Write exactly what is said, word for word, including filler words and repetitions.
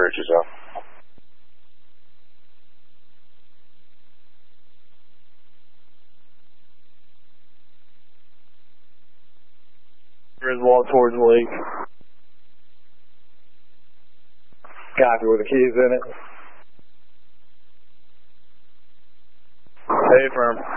yourself. Walk towards the lake. Copy with the keys in it. Stay firm.